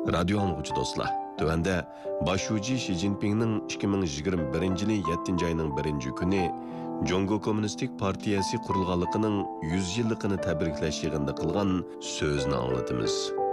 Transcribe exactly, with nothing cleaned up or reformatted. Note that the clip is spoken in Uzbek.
Radio anlıqçı dostlar. Tövəndə Başuji Xi Jinpingning ikki ming yigirma birinchi yil yettinchi oyning birinchi kuni Jongo Kommunistik Partiyasi qurilganligining yuz yilligini tabriklash yig'inida qilgan so'zni anglatamiz.